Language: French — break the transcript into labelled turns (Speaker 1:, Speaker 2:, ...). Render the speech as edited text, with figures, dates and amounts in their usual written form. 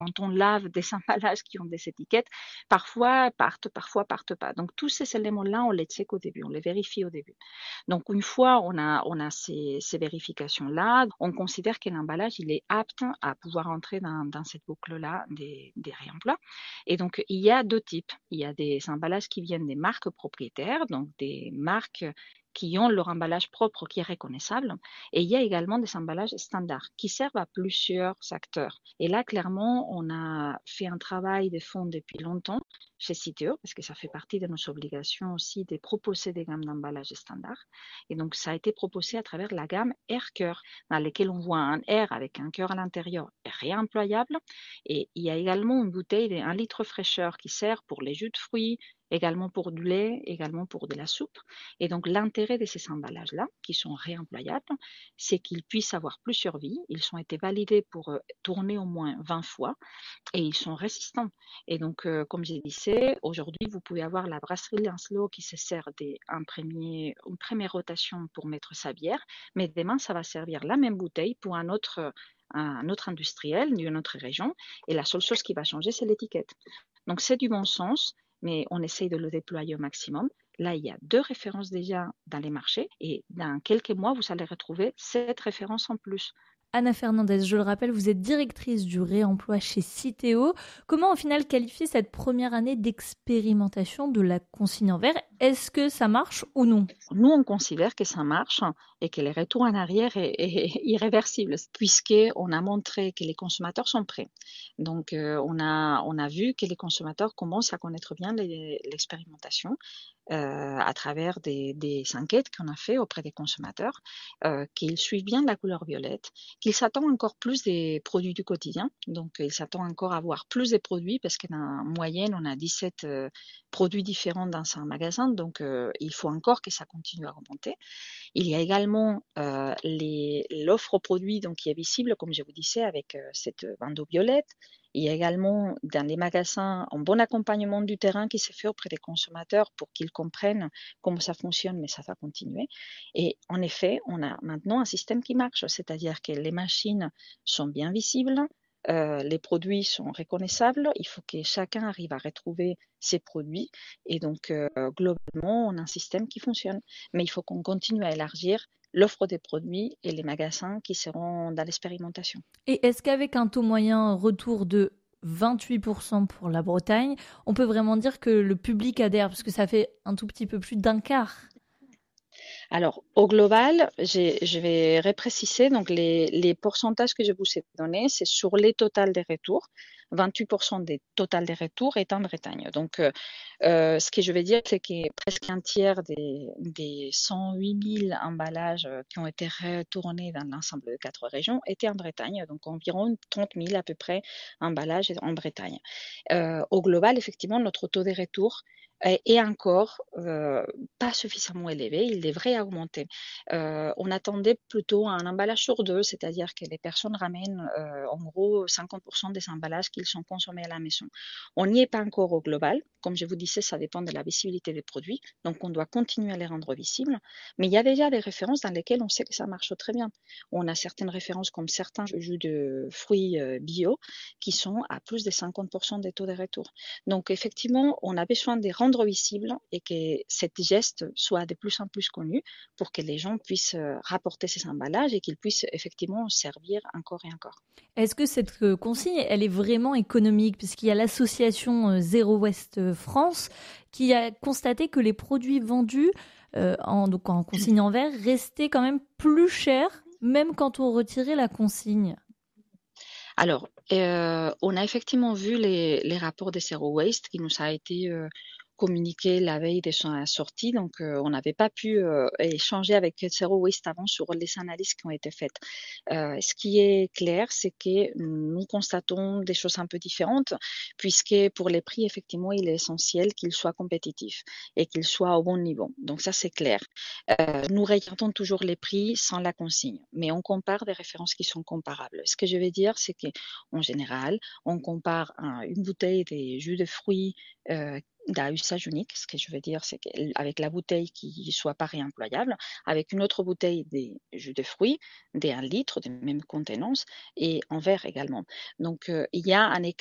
Speaker 1: quand on lave des emballages qui ont des étiquettes, parfois partent pas. Donc tous ces éléments-là, on les check au début, on les vérifie au début. Donc une fois on a ces vérifications-là, on considère que l'emballage il est apte à pouvoir entrer dans cette boucle-là des réemploi. Et donc il y a deux types. Il y a des emballages qui viennent des marques propriétaires, donc des marques qui ont leur emballage propre qui est reconnaissable. Et il y a également des emballages standards qui servent à plusieurs acteurs. Et là, clairement, on a fait un travail de fond depuis longtemps chez Citeo, parce que ça fait partie de nos obligations aussi de proposer des gammes d'emballage standards. Et donc, ça a été proposé à travers la gamme Air Cœur, dans laquelle on voit un air avec un cœur à l'intérieur réemployable. Et il y a également une bouteille de 1 litre fraîcheur qui sert pour les jus de fruits, également pour du lait, également pour de la soupe. Et donc, l'intérêt de ces emballages-là, qui sont réemployables, c'est qu'ils puissent avoir plusieurs vies. Ils ont été validés pour tourner au moins 20 fois et ils sont résistants. Et donc, comme je disais, aujourd'hui, vous pouvez avoir la brasserie Lancelot qui se sert d'une première rotation pour mettre sa bière, mais demain, ça va servir la même bouteille pour un autre industriel d'une autre région. Et la seule chose qui va changer, c'est l'étiquette. Donc, c'est du bon sens, mais on essaye de le déployer au maximum. Là, il y a 2 références déjà dans les marchés et dans quelques mois, vous allez retrouver 7 références en plus.
Speaker 2: Anna Fernandez, je le rappelle, vous êtes directrice du réemploi chez Citeo. Comment au final qualifier cette première année d'expérimentation de la consigne en verre? Est-ce que ça marche ou non?
Speaker 1: Nous, on considère que ça marche et que le retour en arrière est irréversible, puisqu'on a montré que les consommateurs sont prêts. Donc, on a vu que les consommateurs commencent à connaître bien l'expérimentation à travers des enquêtes qu'on a fait auprès des consommateurs, qu'ils suivent bien la couleur violette, qu'ils s'attendent encore plus des produits du quotidien. Donc, ils s'attendent encore à avoir plus de produits parce qu'en moyenne, on a 17 produits différents dans un magasin. Donc, il faut encore que ça continue à augmenter. Il y a également l'offre aux produits donc, qui est visible, comme je vous disais, avec cette bandeau violette. Il y a également dans les magasins un bon accompagnement du terrain qui se fait auprès des consommateurs pour qu'ils comprennent comment ça fonctionne, mais ça va continuer. Et en effet, on a maintenant un système qui marche, c'est-à-dire que les machines sont bien visibles, les produits sont reconnaissables, il faut que chacun arrive à retrouver ses produits et donc globalement, on a un système qui fonctionne. Mais il faut qu'on continue à élargir l'offre des produits et les magasins qui seront dans l'expérimentation.
Speaker 2: Et est-ce qu'avec un taux moyen retour de 28% pour la Bretagne, on peut vraiment dire que le public adhère, parce que ça fait un tout petit peu plus d'un quart?
Speaker 1: Alors, au global, je vais repréciser, donc les pourcentages que je vous ai donnés, c'est sur les totals des retours. 28% des totals des retours est en Bretagne. Donc, ce que je vais dire, c'est que presque un tiers des 108 000 emballages qui ont été retournés dans l'ensemble de 4 régions étaient en Bretagne. Donc, environ 30 000 à peu près emballages en Bretagne. Au global, effectivement, notre taux de retour est encore pas suffisamment élevé, il devrait augmenter. On attendait plutôt un emballage sur 2, c'est-à-dire que les personnes ramènent en gros 50% des emballages qu'ils sont consommés à la maison. On n'y est pas encore au global. Comme je vous disais, ça dépend de la visibilité des produits, donc on doit continuer à les rendre visibles. Mais il y a déjà des références dans lesquelles on sait que ça marche très bien. On a certaines références comme certains jus de fruits bio qui sont à plus de 50% des taux de retour. Donc effectivement, on a besoin de rendre visible et que cet geste soit de plus en plus connu pour que les gens puissent rapporter ces emballages et qu'ils puissent effectivement servir encore et encore.
Speaker 2: Est-ce que cette consigne, elle est vraiment économique? Puisqu'il y a l'association Zero Waste France qui a constaté que les produits vendus donc en consigne en verre restaient quand même plus chers, même quand on retirait la consigne.
Speaker 1: Alors, on a effectivement vu les rapports de Zero Waste qui nous a été communiqué la veille de sa sortie, donc on n'avait pas pu échanger avec Zero Waste avant sur les analyses qui ont été faites. Ce qui est clair, c'est que nous constatons des choses un peu différentes, puisque pour les prix, effectivement, il est essentiel qu'ils soient compétitifs et qu'ils soient au bon niveau. Donc ça, c'est clair. Nous regardons toujours les prix sans la consigne, mais on compare des références qui sont comparables. Ce que je veux dire, c'est qu'en général, on compare une bouteille de jus de fruits d'un usage unique. Ce que je veux dire, c'est qu'avec la bouteille qui ne soit pas réemployable, avec une autre bouteille des jus de fruits, des 1 litre, de même contenance, et en verre également. Donc, il y a un